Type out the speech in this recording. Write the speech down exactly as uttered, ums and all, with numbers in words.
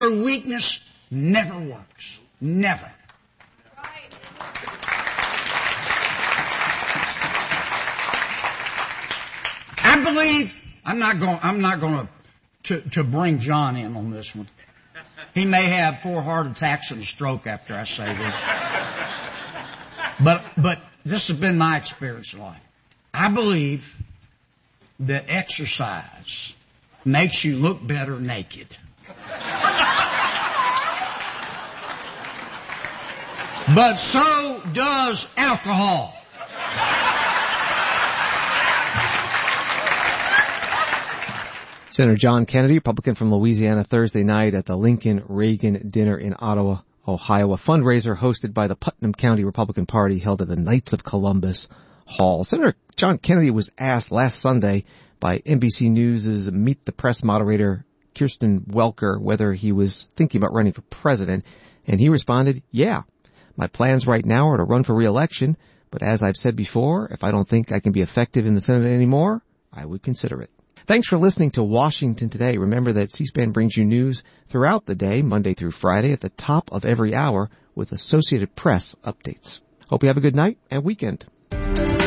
weakness never works. Never. I believe I'm not going. I'm not going to to bring John in on this one. He may have four heart attacks and a stroke after I say this. But but this has been my experience in life. I believe that exercise makes you look better naked. But so does alcohol. Senator John Kennedy, Republican from Louisiana, Thursday night at the Lincoln Reagan Dinner in Ottawa, Ohio, a fundraiser hosted by the Putnam County Republican Party held at the Knights of Columbus Hall. Senator John Kennedy was asked last Sunday by N B C News' Meet the Press moderator Kirsten Welker whether he was thinking about running for president, and he responded, yeah, my plans right now are to run for re-election, but as I've said before, if I don't think I can be effective in the Senate anymore, I would consider it. Thanks for listening to Washington Today. Remember that C-SPAN brings you news throughout the day, Monday through Friday, at the top of every hour with Associated Press updates. Hope you have a good night and weekend.